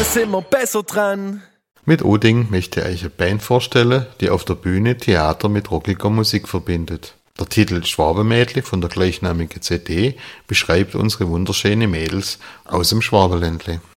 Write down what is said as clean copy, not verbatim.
sind wir besser dran. Mit Oding möchte ich euch eine Band vorstellen, die auf der Bühne Theater mit rockiger Musik verbindet. Der Titel Schwabenmädli von der gleichnamigen CD beschreibt unsere wunderschönen Mädels aus dem Schwabenländle.